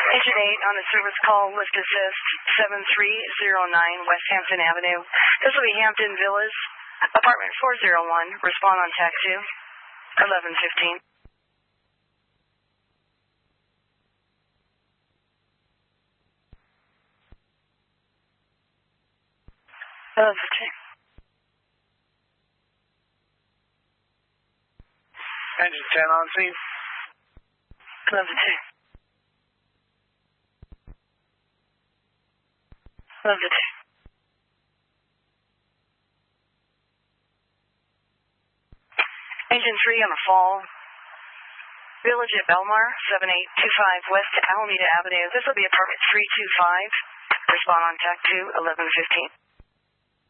Engine 8 on the service call, lift assist 7309 West Hampton Avenue. This will be Hampton Villas, apartment 401. Respond on TAC 2, 11:15. Engine 10 on scene. 11:10. 11:10. Engine 3 on the fall. Village at Belmar, 7825 West Alameda Avenue. This will be apartment 325. Respond on TAC 2, 11:15.